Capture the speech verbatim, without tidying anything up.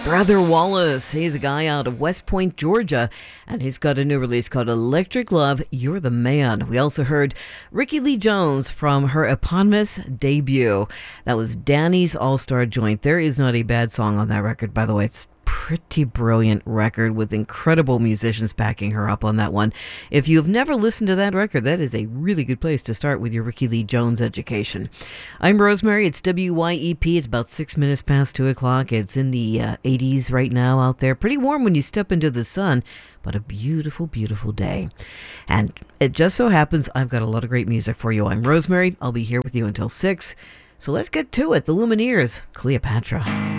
Brother Wallace. He's a guy out of West Point, Georgia, and he's got a new release called Electric Love, You're the Man. We also heard Ricky Lee Jones from her eponymous debut. That was Danny's All-Star Joint. There is not a bad song on that record, by the way. It's pretty brilliant record with incredible musicians backing her up on that one. If you've never listened to that record, that is a really good place to start with your Ricky Lee Jones education. I'm Rosemary. It's W Y E P. It's about six minutes past two o'clock. It's in the uh, eighties right now out there. Pretty warm when you step into the sun, but a beautiful, beautiful day. And it just so happens I've got a lot of great music for you. I'm Rosemary. I'll be here with you until six. So let's get to it. The Lumineers, Cleopatra.